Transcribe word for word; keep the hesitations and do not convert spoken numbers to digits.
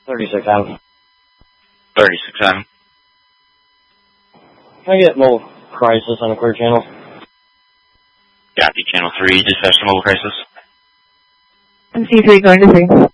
thirty-six Adam. thirty-six Adam. Can I get mobile crisis on a clear channel? Copy, channel three, dispatch to mobile crisis. M C three going to three.